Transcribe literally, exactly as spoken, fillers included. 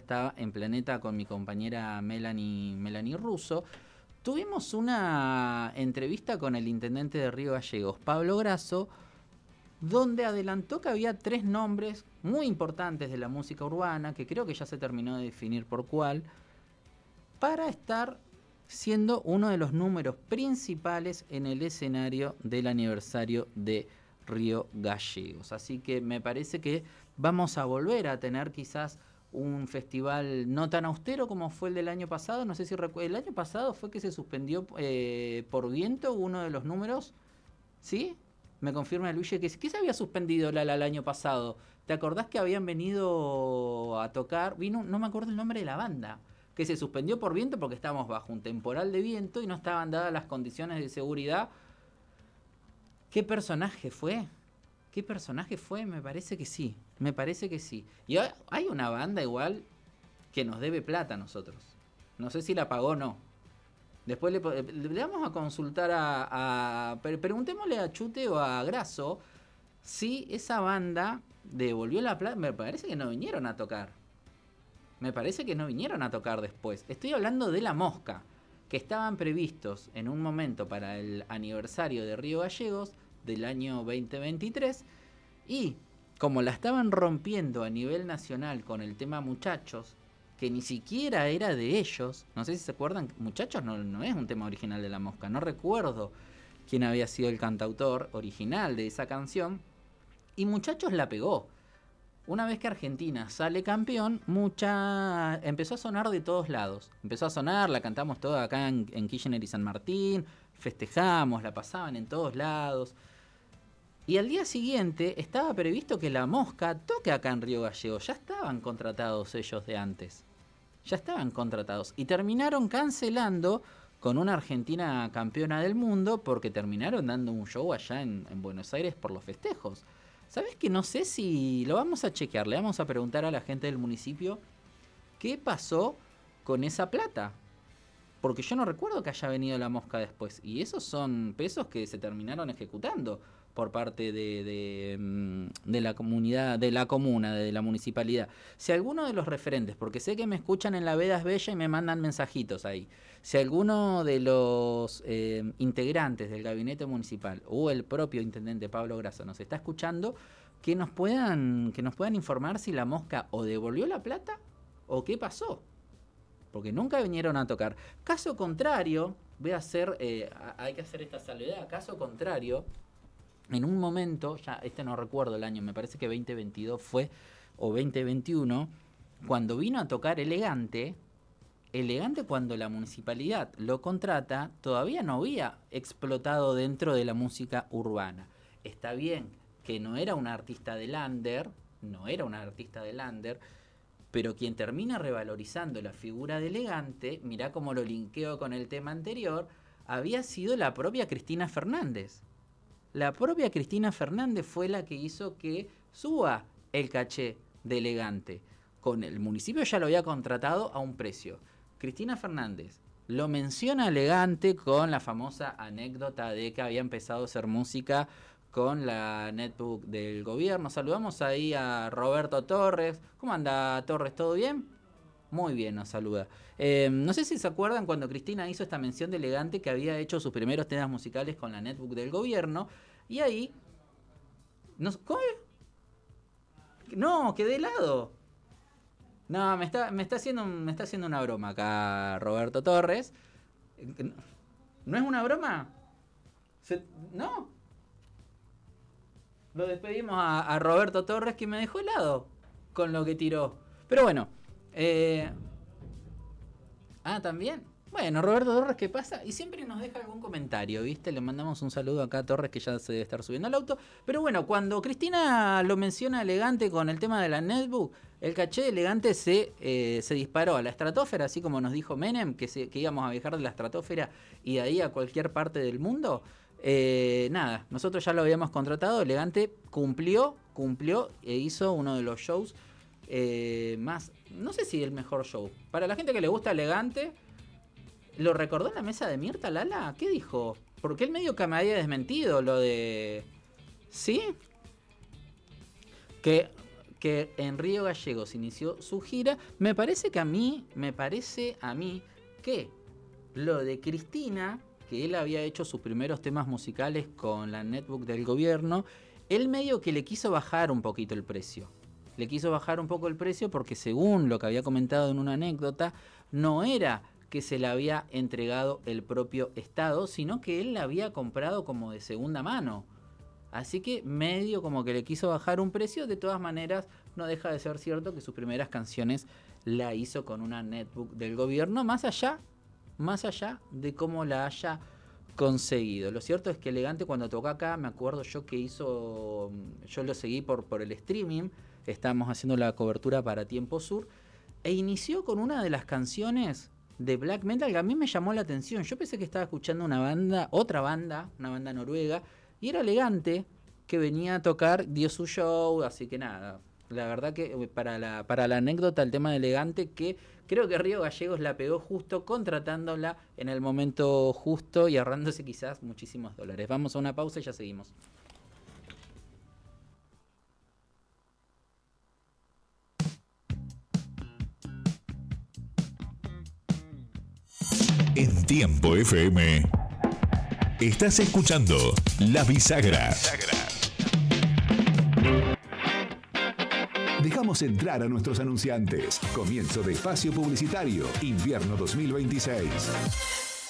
estaba en Planeta con mi compañera Melanie, Melanie Russo, tuvimos una entrevista con el intendente de Río Gallegos, Pablo Grasso, donde adelantó que había tres nombres muy importantes de la música urbana, que creo que ya se terminó de definir por cuál, para estar siendo uno de los números principales en el escenario del aniversario de Río Gallegos. Así que me parece que vamos a volver a tener quizás un festival no tan austero como fue el del año pasado. No sé si recu- el año pasado fue que se suspendió eh, por viento uno de los números, ¿sí? Me confirma Luigi que ¿qué se había suspendido Lala el año pasado? ¿Te acordás que habían venido a tocar? Vino, no me acuerdo el nombre de la banda, que se suspendió por viento porque estábamos bajo un temporal de viento y no estaban dadas las condiciones de seguridad. ¿Qué personaje fue? ¿Qué personaje fue? Me parece que sí, me parece que sí. Y hay una banda igual que nos debe plata a nosotros. No sé si la pagó o no. Después le, le vamos a consultar a, a... Preguntémosle a Chute o a Grasso si esa banda devolvió la plata. Me parece que no vinieron a tocar. Me parece que no vinieron a tocar después. Estoy hablando de La Mosca, que estaban previstos en un momento para el aniversario de Río Gallegos del año veinte veintitrés. Y como la estaban rompiendo a nivel nacional con el tema Muchachos, que ni siquiera era de ellos, no sé si se acuerdan, Muchachos no, no es un tema original de La Mosca, no recuerdo quién había sido el cantautor original de esa canción, y Muchachos la pegó. Una vez que Argentina sale campeón, mucha empezó a sonar de todos lados. Empezó a sonar, la cantamos toda acá en, en Kirchner y San Martín, festejamos, la pasaban en todos lados. Y al día siguiente estaba previsto que La Mosca toque acá en Río Gallegos. Ya estaban contratados ellos de antes. Ya estaban contratados. Y terminaron cancelando con una Argentina campeona del mundo porque terminaron dando un show allá en, en Buenos Aires por los festejos. ¿Sabés que no sé si lo vamos a chequear? Le vamos a preguntar a la gente del municipio qué pasó con esa plata. Porque yo no recuerdo que haya venido La Mosca después. Y esos son pesos que se terminaron ejecutando por parte de, de, de la comunidad, de la comuna, de la municipalidad. Si alguno de los referentes, porque sé que me escuchan en La Veda es Bella y me mandan mensajitos ahí. Si alguno de los eh, integrantes del gabinete municipal o el propio intendente Pablo Grasso nos está escuchando, que nos puedan, que nos puedan informar si La Mosca o devolvió la plata o qué pasó. Porque nunca vinieron a tocar. Caso contrario, voy a hacer, eh, hay que hacer esta salvedad. Caso contrario, en un momento, ya este no recuerdo el año, me parece que veinte veintidós fue, o veinte veintiuno, cuando vino a tocar Elegante, Elegante cuando la municipalidad lo contrata, todavía no había explotado dentro de la música urbana. Está bien que no era un artista de Lander, no era un artista de Lander, pero quien termina revalorizando la figura de Elegante, mirá cómo lo linkeo con el tema anterior, había sido la propia Cristina Fernández. La propia Cristina Fernández fue la que hizo que suba el caché de Elegante. Con el municipio ya lo había contratado a un precio. Cristina Fernández lo menciona Elegante con la famosa anécdota de que había empezado a hacer música con la netbook del gobierno. Saludamos ahí a Roberto Torres. ¿Cómo anda, Torres? ¿Todo bien? Muy bien, nos saluda. Eh, no sé si se acuerdan cuando Cristina hizo esta mención de Elegante que había hecho sus primeros temas musicales con la netbook del gobierno. Y ahí... No, ¿cómo? No, quedé helado. No, me está, me está haciendo, me está haciendo una broma acá Roberto Torres. ¿No es una broma? ¿Se, no? Lo despedimos a, a Roberto Torres que me dejó helado con lo que tiró. Pero bueno. Eh... Ah, también. Bueno, Roberto Torres, ¿qué pasa? Y siempre nos deja algún comentario, ¿viste? Le mandamos un saludo acá a Torres que ya se debe estar subiendo al auto. Pero bueno, cuando Cristina lo menciona Elegante con el tema de la netbook, el caché de Elegante se, eh, se disparó a la estratosfera, así como nos dijo Menem, que, se, que íbamos a viajar de la estratosfera y de ahí a cualquier parte del mundo. Eh, nada, nosotros ya lo habíamos contratado, Elegante cumplió, cumplió e hizo uno de los shows eh, más, no sé si el mejor show. Para la gente que le gusta Elegante, ¿lo recordó en la mesa de Mirta, Lala? ¿Qué dijo? Porque él medio que me había desmentido lo de... ¿Sí? Que que en Río Gallegos inició su gira. Me parece que a mí, me parece a mí que lo de Cristina, que él había hecho sus primeros temas musicales con la netbook del gobierno, él medio que le quiso bajar un poquito el precio. Le quiso bajar un poco el precio porque, según lo que había comentado en una anécdota, no era que se la había entregado el propio Estado, sino que él la había comprado como de segunda mano. Así que medio como que le quiso bajar un precio. De todas maneras, no deja de ser cierto que sus primeras canciones la hizo con una netbook del gobierno, más allá, más allá de cómo la haya conseguido. Lo cierto es que Elegante, cuando tocó acá, me acuerdo yo que hizo, yo lo seguí por, por el streaming, estábamos haciendo la cobertura para Tiempo Sur, e inició con una de las canciones de black metal que a mí me llamó la atención. Yo pensé que estaba escuchando una banda, otra banda, una banda noruega, y era Elegante, que venía a tocar, dio su show, así que nada. La verdad que para la, para la anécdota, el tema de Elegante, que creo que Río Gallegos la pegó justo, contratándola en el momento justo y ahorrándose quizás muchísimos dólares. Vamos a una pausa y ya seguimos. En Tiempo F M estás escuchando La Bisagra. Dejamos entrar a nuestros anunciantes. Comienzo de espacio publicitario, invierno dos mil veintiséis.